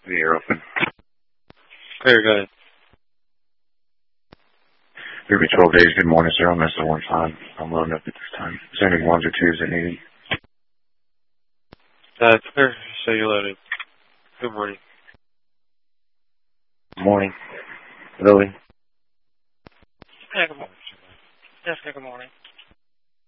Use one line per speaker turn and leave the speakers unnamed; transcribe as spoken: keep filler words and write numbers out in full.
You're open.
Clear, go ahead.
It'll be twelve days. Good morning, sir. I'm Mister One Five. I'm loading up at this time. Is there any ones or twos that needed?
Uh, clear, so you're loaded. Good morning.
Good morning. Lily.
Yeah, good morning. Yes, good morning.